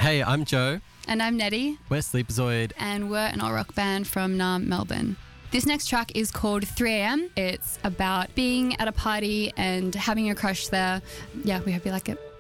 Hey, I'm Joe. And I'm Nettie. We're Sleepazoid. And we're an alt-rock band from Melbourne. This next track is called 3am. It's about being at a party and having a crush there. Yeah, we hope you like it.